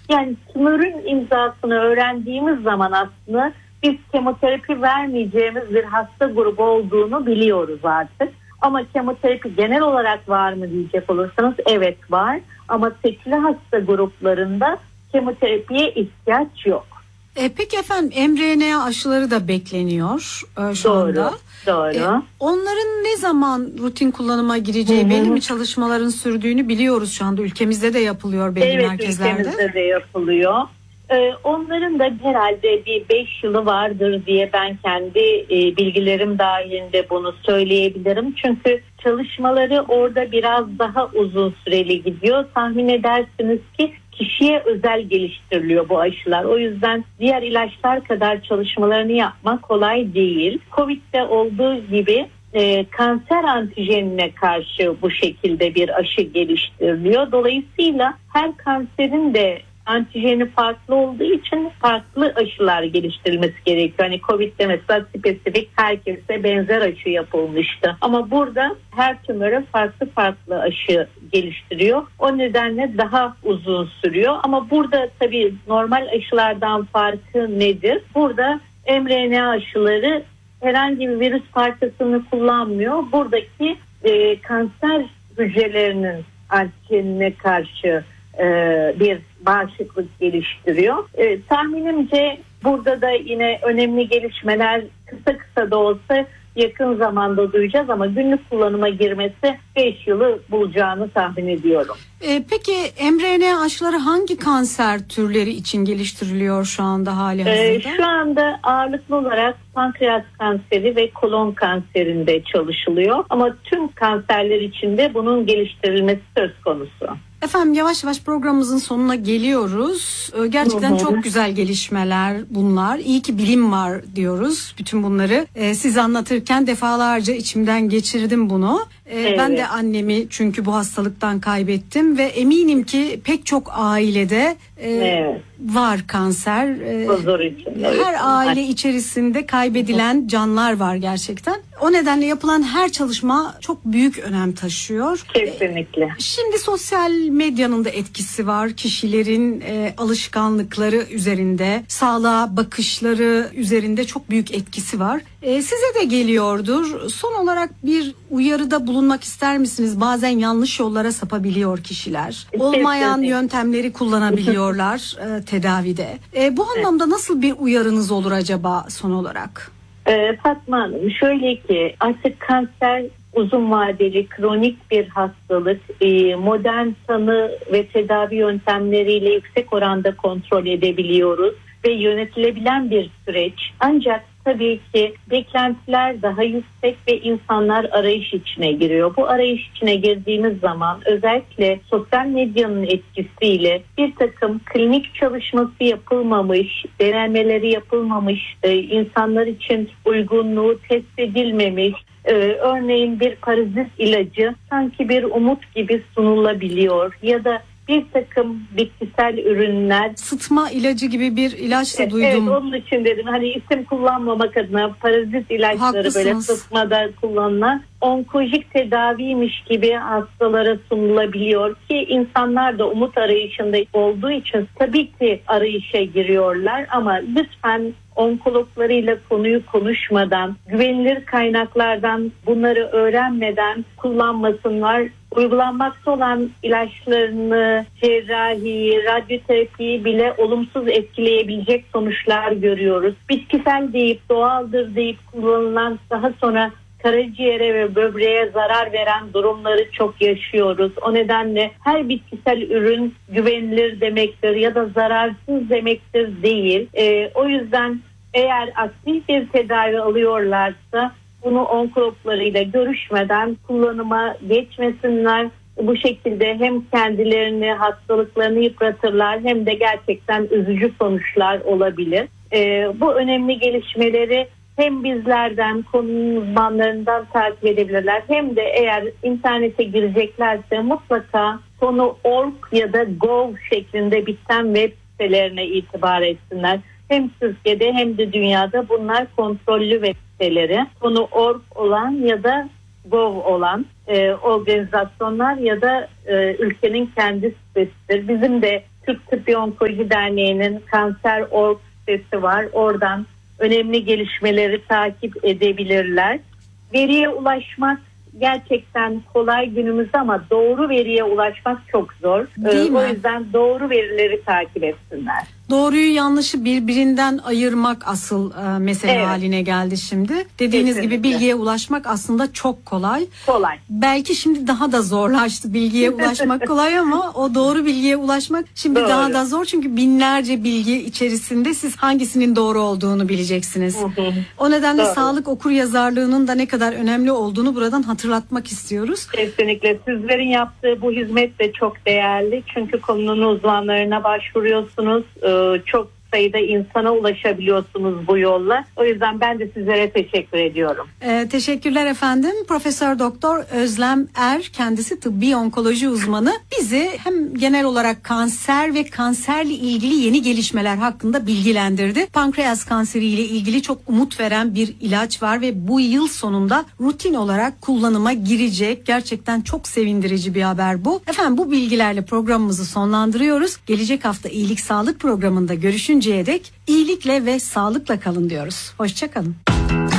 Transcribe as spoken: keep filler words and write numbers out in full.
Yani tümörün imzasını öğrendiğimiz zaman aslında biz kemoterapi vermeyeceğimiz bir hasta grubu olduğunu biliyoruz artık. Ama kemoterapi genel olarak var mı diyecek olursanız evet var. Ama seçili hasta gruplarında kemoterapiye ihtiyaç yok. E, peki efendim mRNA aşıları da bekleniyor e, şu doğru, anda. Doğru. E, onların ne zaman rutin kullanıma gireceği, Hı-hı. belli mi çalışmaların sürdüğünü biliyoruz şu anda. Ülkemizde de yapılıyor belli evet, merkezlerde. Evet, ülkemizde de yapılıyor. Ee, onların da herhalde bir beş yılı vardır diye ben kendi e, bilgilerim dahilinde bunu söyleyebilirim. Çünkü çalışmaları orada biraz daha uzun süreli gidiyor. Tahmin edersiniz ki kişiye özel geliştiriliyor bu aşılar. O yüzden diğer ilaçlar kadar çalışmalarını yapmak kolay değil. Covid'de olduğu gibi e, kanser antijenine karşı bu şekilde bir aşı geliştiriliyor. Dolayısıyla her kanserin de antijeni farklı olduğu için farklı aşılar geliştirilmesi gerekiyor. Hani Covid'de mesela spesifik herkese benzer aşı yapılmıştı. Ama burada her tümöre farklı farklı aşı geliştiriyor. O nedenle daha uzun sürüyor. Ama burada tabii normal aşılardan farkı nedir? Burada mRNA aşıları herhangi bir virüs parçasını kullanmıyor. Buradaki e, kanser hücrelerinin antijenine karşı e, bir bağışıklık geliştiriyor. E, tahminimce burada da yine önemli gelişmeler kısa kısa da olsa yakın zamanda duyacağız ama günlük kullanıma girmesi beş yılı bulacağını tahmin ediyorum. E, peki mRNA aşıları hangi kanser türleri için geliştiriliyor şu anda hali hazırda? E, şu anda ağırlıklı olarak pankreas kanseri ve kolon kanserinde çalışılıyor ama tüm kanserler için de bunun geliştirilmesi söz konusu. Efendim yavaş yavaş programımızın sonuna geliyoruz. Gerçekten Hı-hı. çok güzel gelişmeler bunlar. İyi ki bilim var diyoruz. Bütün bunları e, siz anlatırken defalarca içimden geçirdim bunu. E, evet. Ben de annemi çünkü bu hastalıktan kaybettim ve eminim ki pek çok ailede e, evet. var kanser. E, Huzur için. Her evet. aile içerisinde kaybedilen canlar var gerçekten. O nedenle yapılan her çalışma çok büyük önem taşıyor. Kesinlikle. E, şimdi sosyal medyanın da etkisi var. Kişilerin e, alışkanlıkları üzerinde, sağlığa bakışları üzerinde çok büyük etkisi var. E, size de geliyordur. Son olarak bir uyarıda bulunmak ister misiniz? Bazen yanlış yollara sapabiliyor kişiler. Olmayan yöntemleri kullanabiliyorlar e, tedavide. E, bu anlamda nasıl bir uyarınız olur acaba son olarak? E, Fatma Hanım, şöyle ki artık kanser uzun vadeli kronik bir hastalık, e, modern tanı ve tedavi yöntemleriyle yüksek oranda kontrol edebiliyoruz ve yönetilebilen bir süreç. Ancak tabii ki beklentiler daha yüksek ve insanlar arayış içine giriyor. Bu arayış içine girdiğimiz zaman özellikle sosyal medyanın etkisiyle bir takım klinik çalışması yapılmamış, denemeleri yapılmamış, e, insanlar için uygunluğu test edilmemiş, Ee, örneğin bir parazit ilacı sanki bir umut gibi sunulabiliyor ya da bir takım bitkisel ürünler. Sıtma ilacı gibi bir ilaç da evet, duydum. Evet, onun için dedim hani isim kullanmamak adına parazit ilaçları Haklısınız. Böyle sıtmada kullanılan onkolojik tedaviymiş gibi hastalara sunulabiliyor ki insanlar da umut arayışında olduğu için tabii ki arayışa giriyorlar ama lütfen onkologlarıyla konuyu konuşmadan, güvenilir kaynaklardan bunları öğrenmeden kullanmasınlar. Uygulanmakta olan ilaçlarını, cerrahiyi, radyoterapiyi bile olumsuz etkileyebilecek sonuçlar görüyoruz. Bitkisel deyip, doğaldır deyip kullanılan daha sonra karaciğere ve böbreğe zarar veren durumları çok yaşıyoruz. O nedenle her bitkisel ürün güvenilir demektir ya da zararsız demektir değil. Ee, o yüzden eğer aktif bir tedavi alıyorlarsa bunu onkologlarıyla görüşmeden kullanıma geçmesinler. Bu şekilde hem kendilerini, hastalıklarını yıpratırlar hem de gerçekten üzücü sonuçlar olabilir. Ee, bu önemli gelişmeleri hem bizlerden, konunun uzmanlarından takip edebilirler hem de eğer internete gireceklerse mutlaka konu nokta org ya da gov şeklinde biten web sitelerine itibar etsinler. Hem Türkiye'de hem de dünyada bunlar kontrollü web siteleri. konu nokta org olan ya da gov olan e, organizasyonlar ya da e, ülkenin kendi sitesidir. Bizim de Türk Tıbbi Onkoloji Derneği'nin Kanser nokta org sitesi var. Oradan önemli gelişmeleri takip edebilirler. Veriye ulaşmak gerçekten kolay günümüzde ama doğru veriye ulaşmak çok zor. Değil ee, mi? O yüzden doğru verileri takip etsinler. Doğruyu yanlışı birbirinden ayırmak asıl e, mesele Evet. haline geldi şimdi. Dediğiniz Kesinlikle. gibi bilgiye ulaşmak aslında çok kolay. Kolay. Belki şimdi daha da zorlaştı. Bilgiye ulaşmak kolay ama o doğru bilgiye ulaşmak şimdi Doğru. daha da zor. Çünkü binlerce bilgi içerisinde siz hangisinin doğru olduğunu bileceksiniz. Hı hı. O nedenle Doğru. sağlık okuryazarlığının da ne kadar önemli olduğunu buradan hatırlatmak istiyoruz. Kesinlikle sizlerin yaptığı bu hizmet de çok değerli. Çünkü konunun uzmanlarına başvuruyorsunuz. Ee, çok sayıda insana ulaşabiliyorsunuz bu yolla. O yüzden ben de sizlere teşekkür ediyorum. Ee, teşekkürler efendim. Profesör Doktor Özlem Er, kendisi tıbbi onkoloji uzmanı, bizi hem genel olarak kanser ve kanserle ilgili yeni gelişmeler hakkında bilgilendirdi. Pankreas kanseriyle ilgili çok umut veren bir ilaç var ve bu yıl sonunda rutin olarak kullanıma girecek. Gerçekten çok sevindirici bir haber bu. Efendim, bu bilgilerle programımızı sonlandırıyoruz. Gelecek hafta iyilik sağlık programında görüşünceye dek iyilikle ve sağlıkla kalın diyoruz. Hoşça kalın.